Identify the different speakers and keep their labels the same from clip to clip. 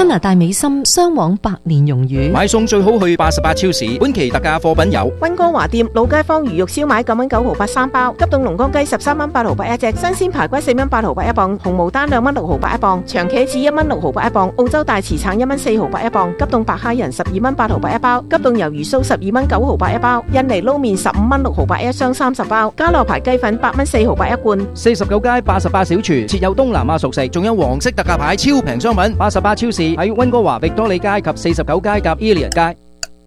Speaker 1: 拿大美心雙往百年榮譽。
Speaker 2: 買餸最好去88超市，本期特價貨品有
Speaker 3: 溫哥華店老街坊魚肉燒賣9蚊9毫8 3包，急凍龍江雞13蚊8毫8一隻，新鮮排骨4蚊8毫8一磅，紅毛丹2蚊6毫8一磅，長茄子1蚊6毫8一磅，澳洲大慈橙1蚊4毫8一磅，急凍白蝦仁12蚊8毫8一包，急凍魷魚鬚12蚊9毫8一包，印尼撈麵15蚊6毫8一箱30包，家樂牌雞粉8蚊4毫8一罐。
Speaker 2: 49街88小廚設有東南亞熟食，仲有黃色特價牌超平商品。88超市喺溫哥華域多利街及49街及伊利人街。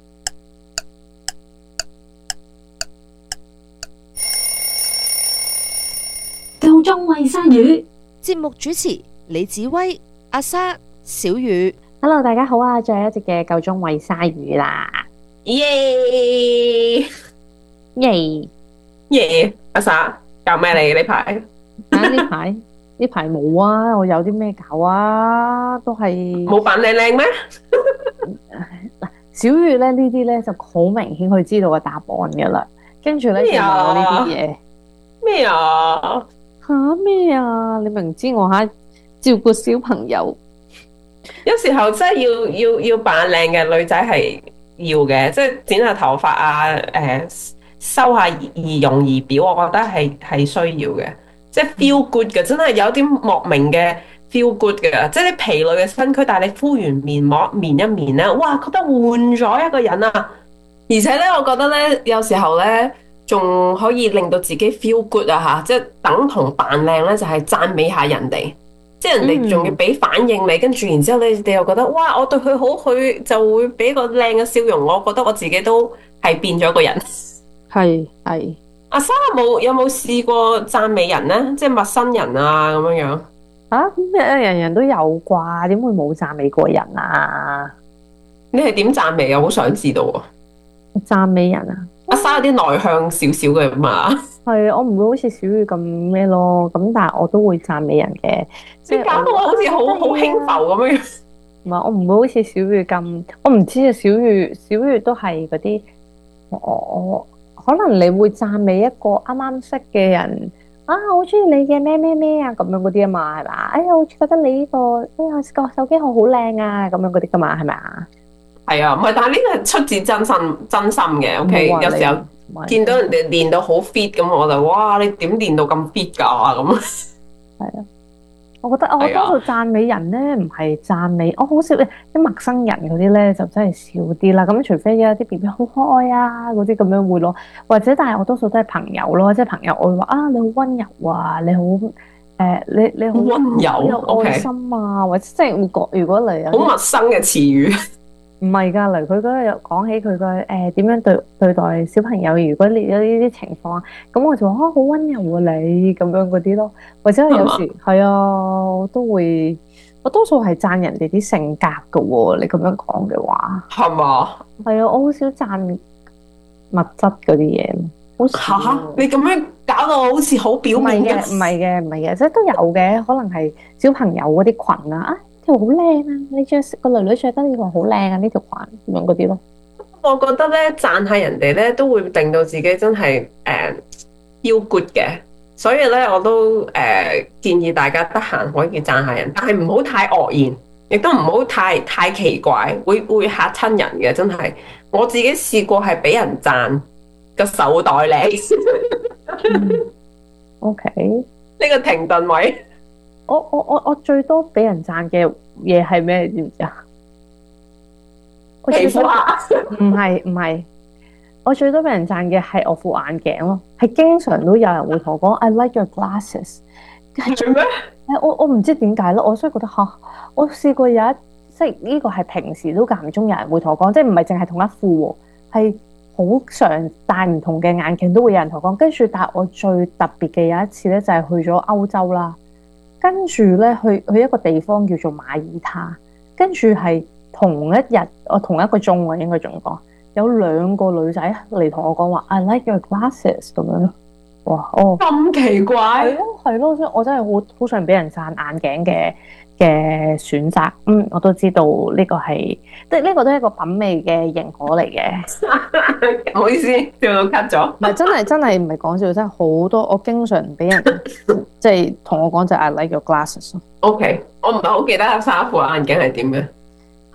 Speaker 4: 夠鐘餵鯊魚。
Speaker 5: 節目主持李子威、阿莎、小雨。
Speaker 4: Hello， 大家好啊！最後一節嘅夠鐘餵鯊魚啦，
Speaker 6: 耶
Speaker 4: 耶
Speaker 6: 耶！阿莎搞咩嚟呢排？
Speaker 4: 呢排冇啊！我有啲咩搞啊？都係
Speaker 6: 冇扮靚靚咩？
Speaker 4: 小月咧呢啲咧就好明顯佢知道個答案噶啦，跟住咧就問我呢啲嘢。
Speaker 6: 咩啊？
Speaker 4: 咩啊？你明知我照顧小朋友，
Speaker 6: 有時候真係要扮靚嘅女仔係要嘅，即係剪下頭髮啊，修下儀容儀表，我覺得係需要嘅。即係 feel good 嘅，真係有啲莫名嘅 feel good 嘅，即係你疲累嘅身軀，但係你敷完面膜面一面咧，哇，覺得換咗一個人啊！而且咧，我覺得咧，有時候咧，仲可以令到自己 feel good 啊嚇，即係等同扮靚咧，就係讚美下人哋，即係人哋仲要俾反應你，跟住然之後你哋又覺得哇，我對佢好，佢就會俾個靚嘅笑容，我覺得我自己都係變咗個人。
Speaker 4: 係。
Speaker 6: 阿莎有冇試過讚美人呢？即係陌生人啊咁樣樣
Speaker 4: 咩？人人都有啩，點會冇讚美過人啊？
Speaker 6: 你係點讚美啊？好想知道啊！
Speaker 4: 讚美人啊？
Speaker 6: 阿莎有啲內向少少嘅嘛？
Speaker 4: 係，我唔會好似小雨咁咩咯，咁但係我都會讚美人嘅。
Speaker 6: 你搞到我好似好輕浮咁樣。
Speaker 4: 唔係，我唔會好似小雨咁，我唔知啊。小雨都係嗰啲我。可能你會讚美一個啱啱識嘅人啊，我好中意你嘅咩咩咩啊，咁樣嗰啲啊嘛，係嘛？哎呀，我覺得你呢個個手機號好靚啊，咁樣嗰啲噶嘛，係咪啊？
Speaker 6: 係啊，唔係，但係呢個係出自真心嘅。OK，有時候見到人哋練到好 fit 咁，我就哇，你點練到咁 fit 㗎咁？
Speaker 4: 係啊。我覺得我多數讚美人咧，唔係讚美，我好少啲陌生人嗰啲咧，就真係少啲啦。咁除非有啲 BB 好可愛啊嗰啲咁樣會咯，或者但係我多數都係朋友咯，即係朋友我會話啊，你好溫柔啊，你好你好
Speaker 6: 溫柔，
Speaker 4: 有愛心啊，或者即係會講，如果嚟有
Speaker 6: 好陌生嘅詞語。
Speaker 4: 唔係㗎，例如佢嗰日又講起佢個點樣對待小朋友，如果你有呢啲情況，咁我就話好溫柔啊你咁樣嗰啲咯，或者有時係啊，我多數係讚人哋啲性格㗎喎，你咁樣講嘅話
Speaker 6: 係嘛？
Speaker 4: 係啊，我好少讚物質嗰啲嘢咯。
Speaker 6: 嚇！你咁樣搞到好似好表面嘅，
Speaker 4: 唔係嘅，即係都有嘅，可能係小朋友嗰啲裙啊。好靚啊！你着個女女着得呢個好靚啊！呢條裙咁樣嗰啲咯。
Speaker 6: 我覺得咧讚下人哋咧都會令到自己真係feel good 嘅，所以咧我都建議大家得閒可以讚下人，但係唔好太愕然，亦都唔好太奇怪，會嚇親人嘅。真係我自己試過係俾人讚個手袋靚。
Speaker 4: OK，
Speaker 6: 呢個停頓位。
Speaker 4: 我最多俾人讚嘅嘢係咩？你知唔知啊？
Speaker 6: 皮膚啊？
Speaker 4: 唔係，我最多俾人讚嘅係我副眼鏡咯，係經常都有人會同我講 I like your glasses。
Speaker 6: 係咩？
Speaker 4: 我唔知點解咯，我所以覺得我試過有即係呢個係平時都間唔中有人會同我講，即係唔係淨係同一副喎，係好常戴唔同嘅眼鏡都會有人同我講。跟住，但係我最特別嘅有一次咧，就係去咗歐洲啦。跟住咧，去一個地方叫做馬耳他，跟住係同一日，同一個鐘啊，應該仲講有2個女仔嚟同我講話 I like your glasses 咁樣咯。哇，
Speaker 6: 咁奇怪，
Speaker 4: 係咯，所以我真係好想俾人讚眼鏡嘅選擇。我都知道呢個係，即係呢個都係一個品味嘅認可嚟嘅。
Speaker 6: 唔好意思，笑到 cut 咗。
Speaker 4: 唔係真係唔係講笑，真係好多我經常俾人即係同我講就係 I like your glasses。
Speaker 6: OK， 我唔係好記得阿莎副眼鏡係點嘅。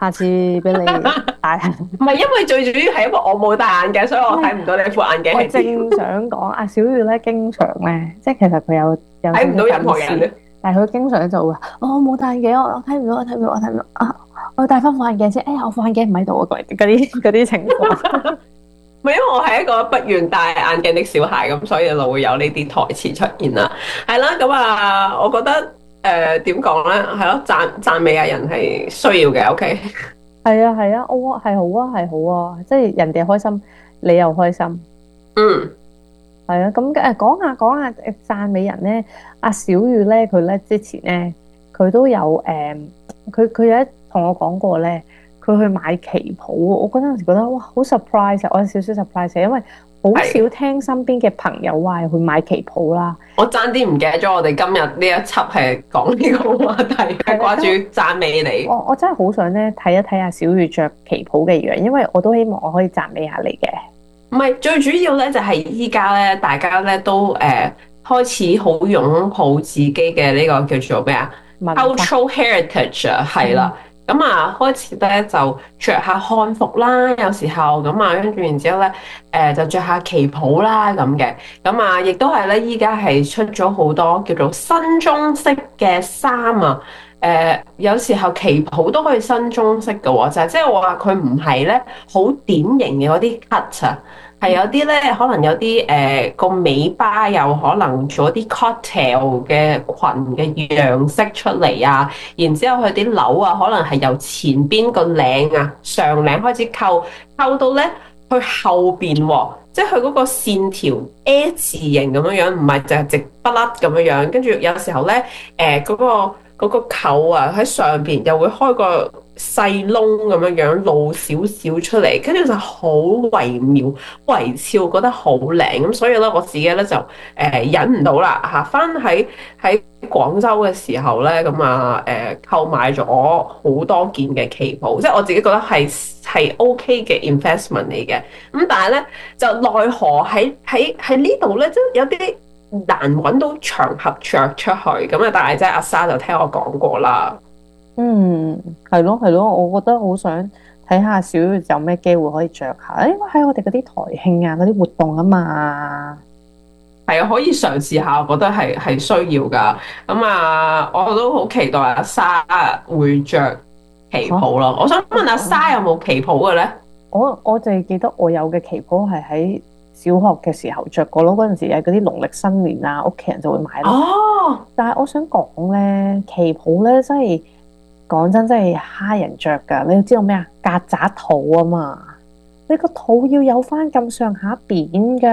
Speaker 4: 下次俾你戴。
Speaker 6: 唔係因為最主要係因為我冇戴眼鏡，所以我睇唔到你副眼鏡
Speaker 4: 我
Speaker 6: 係點。
Speaker 4: 正想講阿小月咧，經常咧，即係其實佢有
Speaker 6: 睇唔到任何人
Speaker 4: 少少近視，但係佢經常就會話：我冇戴眼鏡，我睇唔到，我睇唔到，我睇唔到啊！我戴翻副眼鏡先。哎呀，我副眼鏡唔喺度啊！嗰啲情況。
Speaker 6: 唔係因為我係一個不願戴眼鏡的小孩，咁所以就會有呢啲台詞出現啦。係啦，咁啊，我覺得點講咧，係咯，讚美藝人係需要嘅。OK，
Speaker 4: 係啊係啊，我係好啊係好啊，即係人哋開心，你又開心。
Speaker 6: 嗯，
Speaker 4: 係啊，咁講下讚美人咧，阿小雨咧，佢咧之前咧，佢都有佢有一同我講過咧。佢去買旗袍，我嗰陣時覺得哇，好 surprise 啊！我有少少 surprise，因為好少聽身邊嘅朋友話去買旗袍啦。
Speaker 6: 我爭啲唔記得咗，我哋今日呢一輯係講呢個話題，係掛住讚美你。
Speaker 4: 我真係好想咧睇一睇阿小雨着旗袍嘅樣，因為我都希望我可以讚美下你嘅。
Speaker 6: 唔係最主要咧，就係依家咧，大家咧都開始好擁抱自己嘅呢個叫做咩啊 cultural heritage 啊，係啦。咁啊，開始咧就着下漢服啦，有時候咁啊，跟住然之後咧，就着下旗袍啦咁嘅。咁啊，亦都係咧，依家係出咗好多叫做新中式嘅衫啊。有時候旗袍都可以新中式嘅喎，就係即係話佢唔係咧好典型嘅嗰啲 cut 啊。係有啲咧，可能有啲個尾巴又可能做一啲 cocktail 嘅裙嘅樣式出嚟啊，然之後佢啲紐啊，可能係由前邊個領啊上領開始扣到咧去後邊喎，即係佢嗰個線條 A 字形咁樣樣，唔係就係直不甩咁樣樣，跟住有時候咧嗰個扣啊喺上邊又會開個細窿咁樣樣露少少出嚟，跟住就好惟妙惟肖，覺得好靚咁，所以咧我自己咧就忍唔到啦嚇，翻喺廣州嘅時候咧咁啊購買咗好多件嘅旗袍，即係我自己覺得係 OK 嘅 investment 嚟嘅，咁但係咧就奈何喺呢度咧，即係有啲難揾到場合着出去，咁啊！但係即係阿莎就聽我講過啦。
Speaker 4: 係咯，我覺得好想睇下小月有咩機會可以着下，因為喺我哋嗰啲台慶啊、嗰啲活動啊嘛。
Speaker 6: 係啊，可以嘗試下，我覺得係需要噶。咁啊，我都好期待阿莎會着旗袍咯。我想問阿莎有冇旗袍嘅咧？
Speaker 4: 我就係記得我有嘅旗袍係喺小學嘅時候着過咯，嗰陣時係嗰啲農曆新年啊，屋企人就會買咯。哦，但係我想講咧，旗袍咧真係講真係蝦人着噶。你要知道咩啊？曱甴肚啊嘛，你個肚要有翻咁上下扁噶。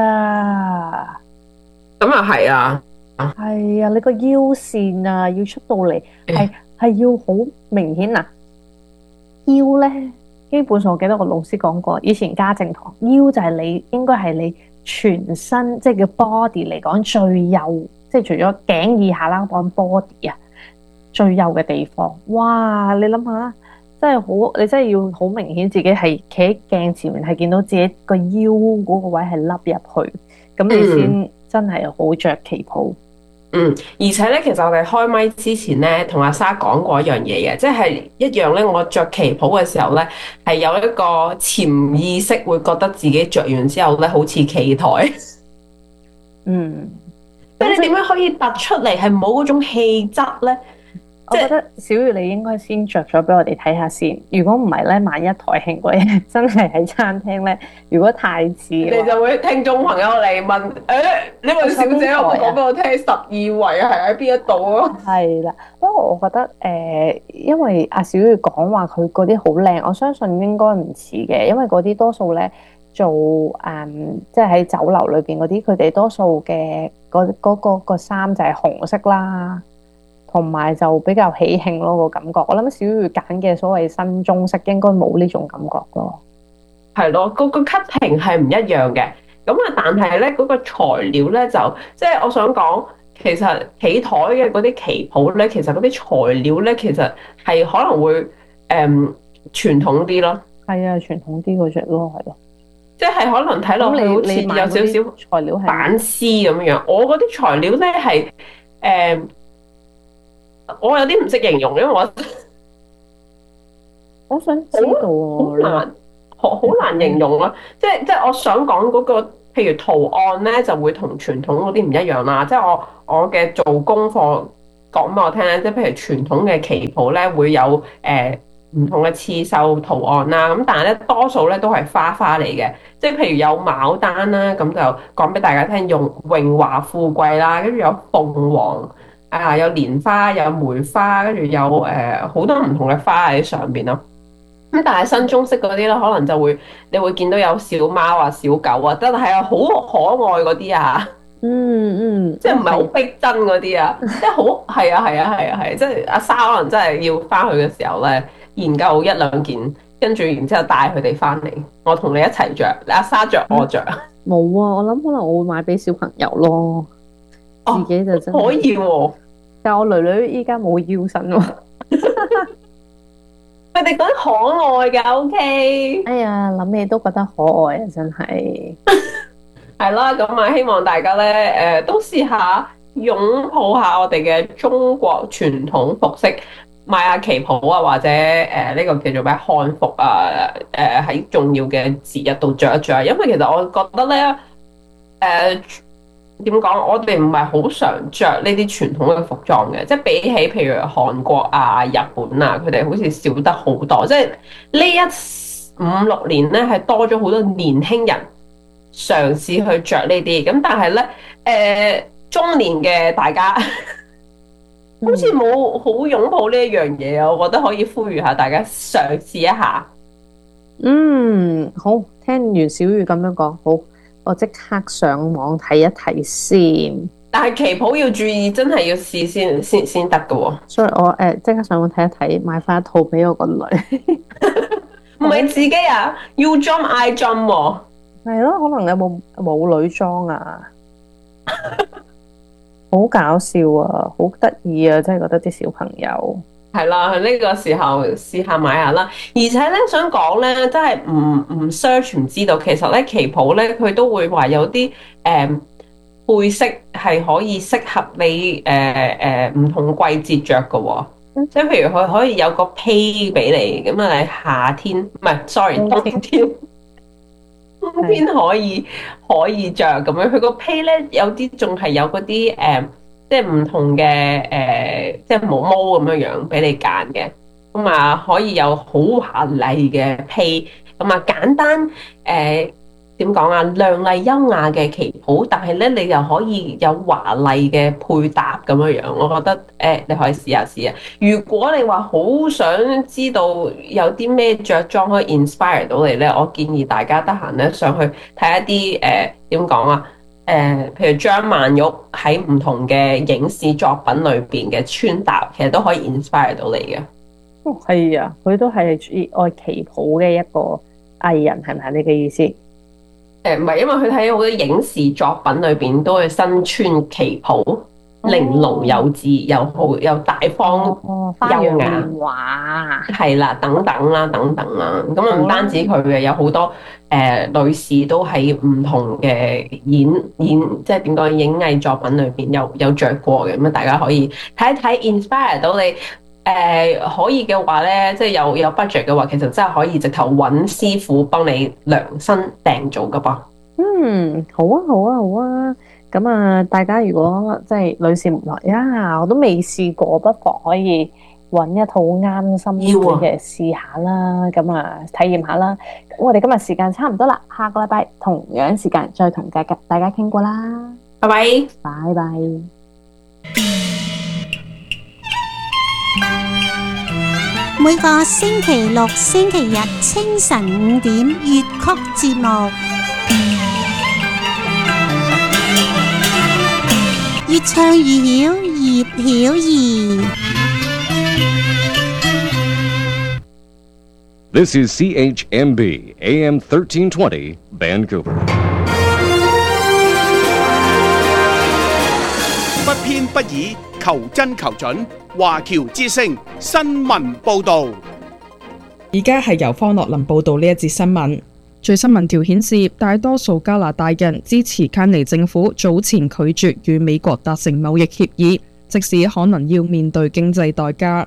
Speaker 6: 咁啊係啊，
Speaker 4: 係啊，你個腰線啊要出到嚟，係要好明顯啊。腰咧。基本上我記得我老師講過，以前家政堂腰就係你應該係你全身即係叫 body 嚟講最幼，即係除咗頸以下啦，講 body 啊最幼嘅地方。哇！你諗下，真係好，你真係要好明顯自己係企喺鏡前面係見到自己個腰嗰個位係凹入去，咁你先真係好着旗袍。
Speaker 6: 而且咧，其實我哋開麥之前咧，同阿莎講過一樣嘢嘅，即係一樣咧。我着旗袍嘅時候咧，係有一個潛意識會覺得自己着完之後咧，好似企台。即係你點樣可以突出嚟，係冇嗰種氣質咧？
Speaker 4: 我覺得小月你應該先着咗俾我哋睇下先。如果唔係咧，萬一台慶嗰日真係喺餐廳咧，如果太似，你
Speaker 6: 就會聽眾朋友嚟問，呢位小姐有冇講俾我聽12圍係喺邊一度啊？
Speaker 4: 係啦，不過我覺得因為阿小月講話佢嗰啲好靚，我相信應該唔似嘅，因為嗰啲多數咧做即係喺酒樓裏邊嗰啲，佢哋多數嘅個衫就係紅色啦。同埋就比較喜慶咯個感覺，我諗小月揀嘅所謂新中式應該冇呢種感覺咯。
Speaker 6: 係咯，個 cutting 係唔一樣嘅。咁啊，但係咧嗰個材料咧就即係我想講，其實企台嘅嗰啲旗袍咧，其實嗰啲材料咧，其實係可能會傳統啲咯。
Speaker 4: 係啊，傳統啲嗰隻咯，係咯。
Speaker 6: 即係可能睇落去好似有少少
Speaker 4: 材料係
Speaker 6: 反絲咁樣。我嗰啲材料咧係我有啲唔識形容，因為
Speaker 4: 我想知道
Speaker 6: 好難形容啊！即係我想講嗰個，譬如圖案咧，就會同傳統嗰啲唔一樣啦。即係我嘅做功課講俾我聽咧，即係譬如傳統嘅旗袍咧，會有唔同嘅刺繡圖案啦。咁但係咧，多數咧都係花嚟嘅。即係譬如有牡丹啦，咁就講俾大家聽，用榮華富貴啦，跟住有鳳凰啊，有蓮花，有梅花，跟住有好多唔同嘅花喺上邊咯。咁但係新中式嗰啲咧，可能你會見到有小貓啊、小狗啊，真係好可愛嗰啲啊，即係唔係好逼真嗰啲啊，即係好係啊，即係阿莎可能真係要翻去嘅時候咧，研究一兩件，跟住然之後帶佢哋翻嚟，我同你一齊着，阿莎着我着。
Speaker 4: 冇啊，我諗可能我會買俾小朋友咯，自己就真係
Speaker 6: 可以喎。
Speaker 4: 但係我女女依家冇腰身喎。
Speaker 6: 佢哋覺得可愛㗎，OK。
Speaker 4: 哎呀，諗嘢都覺得可愛啊，真係。
Speaker 6: 係啦，咁啊，希望大家咧，都試下擁抱下我哋嘅中國傳統服飾，買下旗袍啊，或者呢個叫做咩漢服啊，喺重要嘅節日度着一着。因為其實我覺得咧，點講？我哋唔係好常着呢啲傳統嘅服裝嘅，即係比起譬如韓國啊、日本啊，佢哋好似少得好多。即係呢5-6年咧，係多咗好多年輕人嘗試去着呢啲。咁但係咧，中年嘅大家好似冇好擁抱呢一樣嘢啊！我覺得可以呼籲下大家嘗試一下。
Speaker 4: 好，聽完小雨咁樣講，好。我即刻上網睇一睇先，
Speaker 6: 但係旗袍要注意，真係要試先得㗎喎。
Speaker 4: 所以我即刻上網睇一睇，買翻一套俾我個女。
Speaker 6: 唔係自己啊，要 jump I jump 喎。
Speaker 4: 係咯，可能有冇女裝啊？好搞笑啊，好得意啊！真係覺得啲小朋友。
Speaker 6: 係啦，呢個時候試下買下啦。而且咧，想講咧，真係唔 search 唔知道，其實咧旗袍咧佢都會話有啲配飾係可以適合你唔同季節着嘅喎。即係譬如佢可以有個披俾你，咁啊你夏天唔係 sorry 冬天可以着咁樣。佢個披咧有啲仲係有嗰啲即係唔同嘅即係毛毛咁樣俾你揀嘅，咁啊可以有好華麗嘅披，咁啊簡單點講啊，亮麗優雅嘅旗袍，但係咧你又可以有華麗嘅配搭咁樣樣，我覺得你可以試下。如果你話好想知道有啲咩着裝可以 inspire 到你咧，我建議大家得閒咧上去睇一啲點講啊。譬如張曼玉喺唔同嘅影視作品裏邊嘅穿搭，其實都可以 inspire 到你嘅。
Speaker 4: 係啊，佢都係熱愛旗袍嘅一個藝人，係咪你嘅意思？
Speaker 6: 唔係，因為佢睇好多影視作品裏邊都係身穿旗袍，玲瓏有致，又大方優雅，
Speaker 4: 哇，
Speaker 6: 係啦，等等啦。咁啊，唔單止佢嘅，有好多女士都喺唔同嘅演，即係點講影藝作品裏邊有着過嘅。咁啊，大家可以睇一睇 inspire 到你。可以嘅話咧，即係有 budget 嘅話，其實真係可以直頭揾師傅幫你量身訂做噶噃。
Speaker 4: 好啊。咁啊，大家如果即係女士們我都未試過，不妨可以揾一套啱心水嘅試下啦。咁啊，體驗下啦。咁我哋今日時間差唔多啦，下個禮拜同樣時間再同大家傾過啦。
Speaker 6: 拜拜。
Speaker 4: 拜拜。
Speaker 7: 每個星期六、星期日清晨5點粵曲節目，越唱越曉，葉曉儀。
Speaker 8: This is CHMB AM 1320 Vancouver。
Speaker 9: 不偏不倚，求真求準。華僑之聲新聞報導，
Speaker 10: 而家係由方樂林報導呢一節新聞。最新民調顯示，大多數加拿大人支持卡尼政府早前拒絕與美國達成貿易協議，即使可能要面對經濟代價。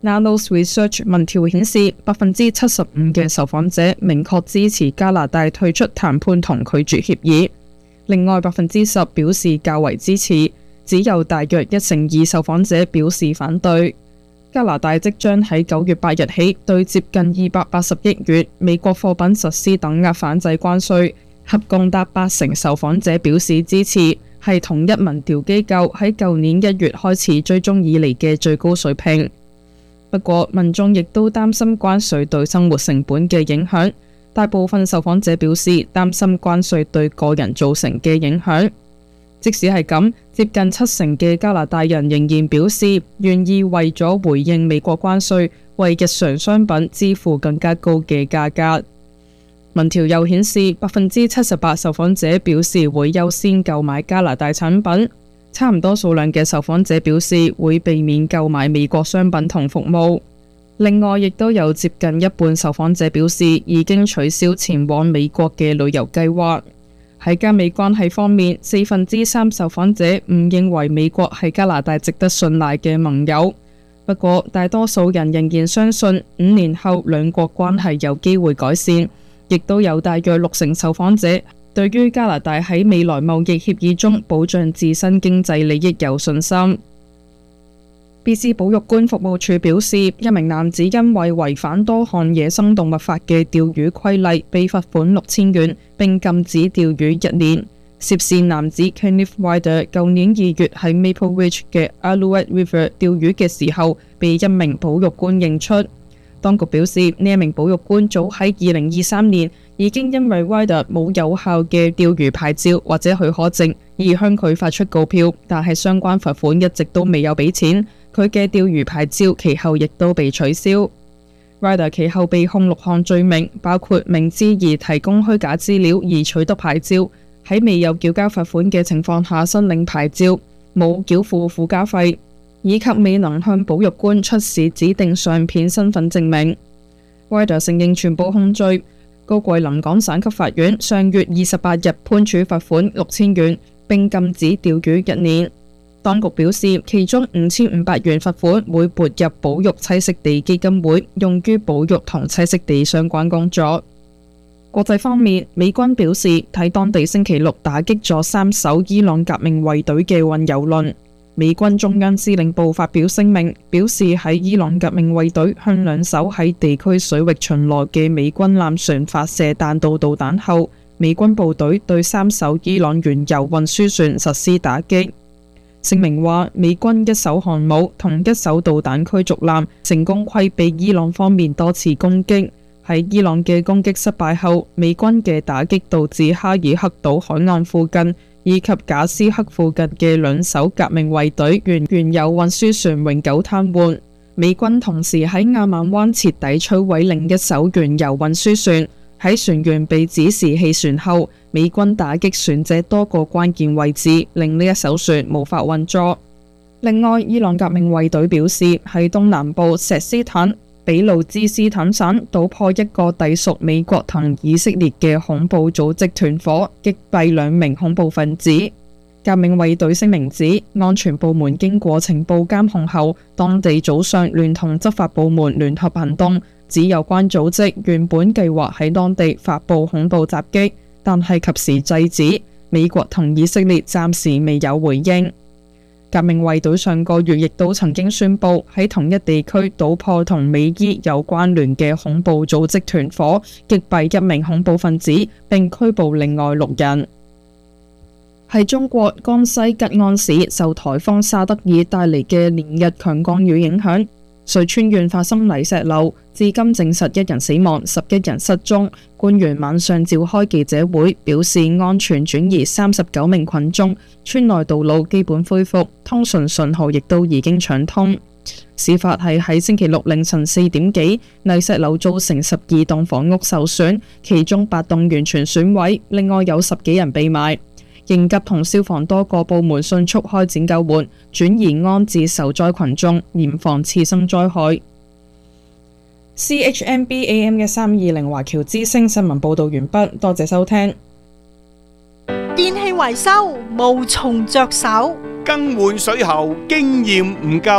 Speaker 10: Nanos Research 民調顯示，75%嘅受訪者明確支持加拿大退出談判同拒絕協議，另外10%表示較為支持，只有大約1/2受訪者表示反對。加拿大即將喺9月8日起對接近280億元美國貨品實施等額反制關稅，合共達80%受訪者表示支持，係同一民調機構喺舊年1月開始追蹤以嚟嘅最高水平。不過，民眾亦都擔心關稅對生活成本嘅影響，大部分受訪者表示擔心關稅對個人造成嘅影響。即使係咁，接近70%嘅加拿大人仍然表示願意為咗回應美國關稅，為日常商品支付更加高嘅價格。民調又顯示，78%受訪者表示會優先購買加拿大產品，差唔多數量嘅受訪者表示會避免購買美國商品同服務。另外，亦都有接近一半受訪者表示已經取消前往美國嘅旅遊計劃。喺加美關係方面，3%受訪者唔認為美國係加拿大值得信賴嘅盟友。不過，大多數人仍然相信5年後兩國關係有機會改善，亦都有大約60%受訪者對於加拿大喺未來貿易協議中保障自身經濟利益有信心。BC 保育官服務處表示，一名男子因為違反多項野生動物法嘅釣魚規例，被罰款6000元，並禁止釣魚1年。涉事男子 Kenneth Ryder 舊年2月喺 Maple Ridge 嘅 Alouette River 釣魚嘅時候，被一名保育官認出。當局表示，呢一名保育官早喺2023年已經因為 Ryder 冇有效嘅釣魚牌照或者許可證而向佢發出告票，但係相關罰款一直都未有俾錢。佢嘅釣魚牌照其後亦都被取消。Ryder 其後被控6項罪名，包括明知而提供虛假資料而取得牌照，喺未有繳交罰款嘅情況下申領牌照，冇繳付附加費，以及未能向保育官出示指定相片身份證明。Ryder 承認全部控罪。高貴臨港省級法院上月28日判處罰款6000元，並禁止釣魚1年。當局表示，其中5500元罰款會撥入保育棲息地基金會，用於保育同棲息地相關工作。國際方面，美軍表示喺當地星期六打擊咗3艘伊朗革命衛隊嘅運油輪。美軍中央司令部發表聲明，表示喺伊朗革命衛隊向2艘喺地區水域巡邏嘅美軍艦船發射彈道導彈後，美軍部隊對3艘伊朗原油運輸船實施打擊。聲明話，美軍1艘航母同1艘導彈驅逐艦成功規避伊朗方面多次攻擊。喺伊朗嘅攻擊失敗後，美軍嘅打擊導致哈爾克島海岸附近以及賈斯克附近嘅2艘革命衛隊原油運輸船永久癱瘓。美軍同時喺亞曼灣徹底摧毀另1艘原油運輸船。喺船員被指示棄船後，美軍打擊船隻多個關鍵位置，令呢1艘船無法運作。另外，伊朗革命衛隊表示，喺東南部錫斯坦比路茲斯坦省搗破一個隸屬美國同以色列嘅恐怖組織團伙，擊斃2名恐怖分子。革命衛隊聲明指，安全部門經過情報監控後，當地早上聯同執法部門聯合行動，指有關組織原本計劃喺當地發佈恐怖襲擊，但係及時制止。美國同以色列暫時未有回應。革命衛隊上個月亦都曾經宣布喺同一地區搗破同美伊有關聯嘅恐怖組織團伙，擊斃1名恐怖分子，並拘捕另外6人。喺中國江西吉安市受颱風沙德爾帶嚟嘅連日強降雨影響，遂川縣發生泥石流，至今證實1人死亡，11人失蹤。官員晚上召開記者會，表示安全轉移39名群眾，村內道路基本恢復，通訊信號亦都已經暢通。事發係喺星期六凌晨4點幾，泥石流造成12棟房屋受損，其中8棟完全損毀，另外有10幾人被埋。應急同消防多個部門迅速開展救援，轉移安置受災群眾，嚴防次生災害。CHMB AM 嘅320華僑之聲新聞報道完畢，多謝收聽。
Speaker 11: 電器維修無從着手，
Speaker 9: 更換水喉經驗唔夠，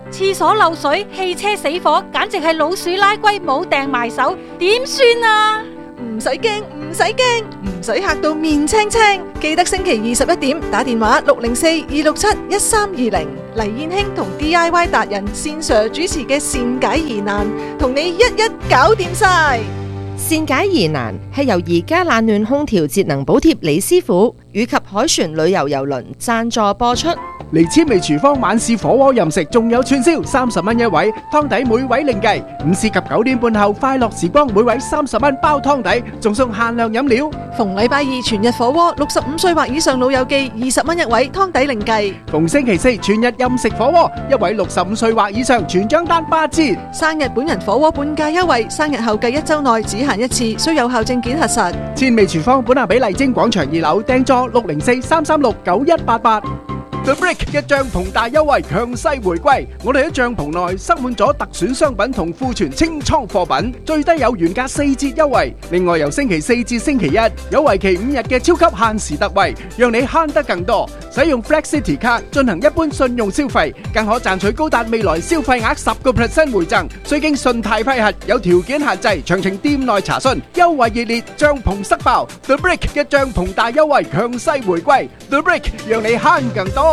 Speaker 12: 廁所漏水、汽車死火，簡直係老鼠拉龜冇掟埋手，點算啊？
Speaker 11: 唔使驚，唔使驚，唔使嚇到面青青。記得星期21點打電話604-267-1320，黎燕卿同 DIY 達人線Sir主持嘅善解疑難，同你一一搞掂晒。
Speaker 5: 善解疑難係由宜家冷暖空調節能補貼李師傅以及海船旅遊郵輪贊助播出。
Speaker 9: 嚟千味廚房晚市火鍋任食，仲有串燒30蚊一位，湯底每位另計。午市及9點半後快樂時光，每位30蚊包湯底，仲送限量飲料。
Speaker 11: 逢禮拜二全日火鍋，65歲或以上老友記20蚊一位，湯底另計。
Speaker 9: 逢星期四全日任食火鍋，一位65歲或以上全張單8折。
Speaker 11: 生日本人火鍋半價優惠，生日後計1週內只限一次，需有效證件核實。
Speaker 9: 千味廚房本下比麗晶廣場2樓訂座604-336-9188。The Brick 嘅帳篷大優惠強勢回歸，我哋喺帳篷內塞滿咗特選商品同庫存清倉貨品，最低有原價4折優惠。另外由星期4至星期一有為期5日嘅超級限時特惠，讓你慳得更多。使用 Flex City 卡進行一般信用消費，更可賺取高達未來消費額10% 回贈，需經信貸批核，有條件限制，詳情店內查詢。優惠熱烈，帳篷塞爆 The Brick 嘅帳篷大優惠強勢回歸 The Brick 讓你慳更多。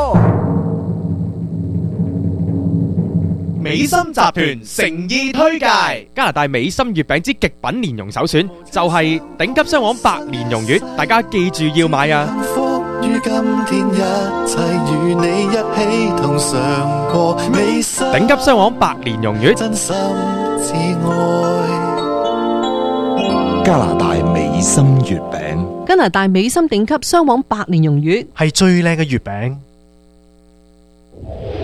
Speaker 13: 美心集團誠意推介加拿大美心月餅之極品蓮蓉首選，就係頂級雙黃白蓮蓉月，大家記住要買啊！
Speaker 14: 於今天一切與你一起同嘗過美心，
Speaker 13: 頂級雙黃白蓮蓉月，
Speaker 14: 真心至愛。
Speaker 15: 加拿大美心月餅，
Speaker 1: 加拿大美心頂級雙黃白蓮蓉月
Speaker 13: 係最靚嘅月餅。